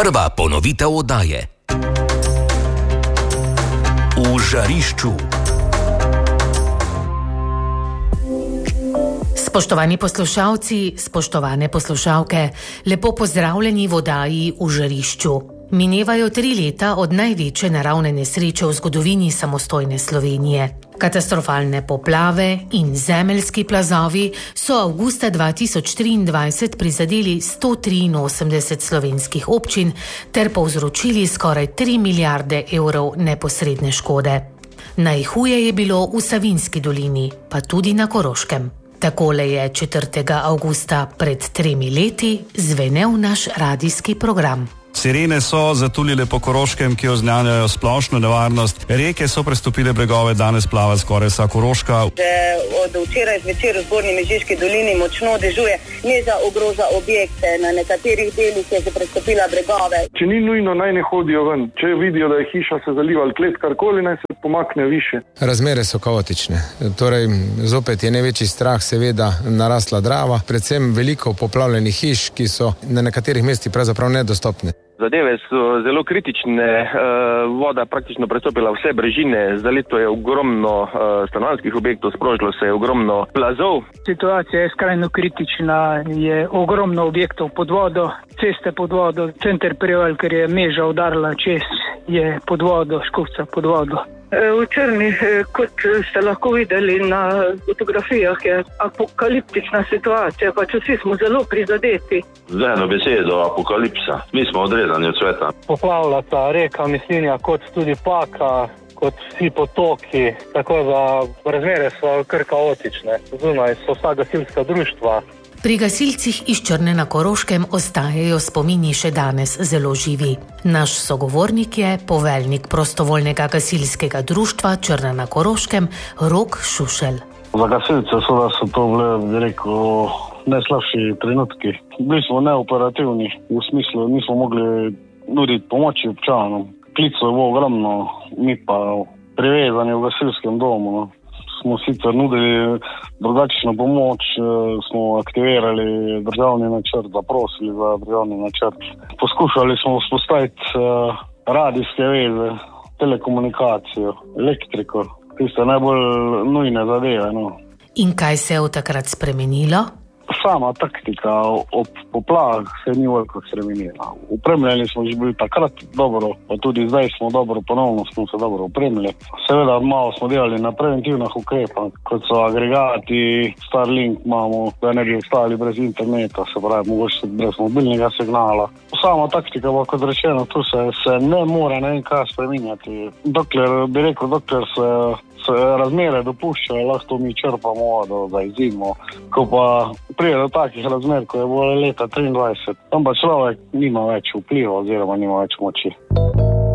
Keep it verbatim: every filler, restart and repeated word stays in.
Prva ponovitev oddaje. V žarišču. Spoštovani poslušalci, spoštovane poslušalke, lepo pozdravljeni v oddaji V žarišču. Minevajo tri leta od največje naravne nesreče v zgodovini samostojne Slovenije. Katastrofalne poplave in zemeljski plazovi so avgusta dva tisoč triindvajset prizadeli sto triinosemdeset slovenskih občin ter povzročili skoraj tri milijarde evrov neposredne škode. Najhuje je bilo v Savinjski dolini, pa tudi na Koroškem. Takole je četrtega avgusta pred tremi leti zvenel naš radijski program. Sirene so zatulile po Koroškem, ki oznanjajo splošno nevarnost. Reke so prestopile bregove, danes plava skoraj vsa Koroška. Že od včeraj zvečer v Zgornji Mežiški dolini močno dežuje, neza ogroža objekte, na nekaterih delih je že prestopila bregove. Če ni nujno, naj ne hodijo ven. Če vidijo, da je hiša se zaliva ali klet, karkoli, naj se pomakne više. Razmere so kaotične. Torej, zopet je največji strah seveda narasla Drava, predvsem veliko poplavljenih hiš, ki so na nekaterih mestih pravzaprav nedostopne. Zadeve so zelo kritične, voda praktično prestopila vse brežine, zalito je ogromno stanovanjskih objektov, sprožilo se je ogromno plazov. Situacija je skrajno kritična, je ogromno objektov pod vodo, ceste pod vodo, center Prevalj, ker je Meža udarila čez, je pod vodo, Škofca pod vodo. V Črni, kot ste lahko videli na fotografijah, je apokaliptična situacija, pač vsi smo zelo prizadeti. Z eno besedo apokalipsa. Mi smo odrezani od sveta. Poplavljata reka Mislinja, kot tudi Paka, kot vsi potoki, tako da razmere so kar kaotične. Zunaj so vsa gasilska društva. Pri gasilcih iz Črne na Koroškem ostajajo spomini še danes zelo živi. Naš sogovornik je poveljnik prostovoljnega gasilskega društva Črna na Koroškem, Rok Šušelj. Za gasilce so, da so to bile, bi rekel, najslabši trenutki. Bili smo neoperativni, v smislu nismo mogli nuditi pomoči občanom. Klicev je bilo ogromno, mi pa privezani v gasilskem domu, no. Smo sicer nudili drugačno pomoč, smo aktivirali državni načrt, zaprosili za državni načrt. Poskušali smo vzpostaviti radijske veze, telekomunikacijo, elektriko, tiste najbolj nujne zadeve. No. In kaj se je od takrat spremenilo? Sama taktika ob poplavah se ni veliko spremenila. Upremljeni smo že bili takrat dobro, pa tudi zdaj smo dobro, ponovno smo se dobro upremljali. Seveda malo smo delali na preventivnih ukrepah, kot so agregati, Starlink imamo, da ne bi ostali brez interneta, se pravi, mogoče brez mobilnega signala. Sama taktika, pa kot rečeno, tu se, se ne more ne vem kaj spreminjati. Dokler, bi rekel, dokler se se razmere dopuščajo, lahko mi črpamo vodo za zimo. Ko pa prije do takih razmer, ko je bilo leta triindvajset, tam pa človek nima več vpliva oziroma nima več moči.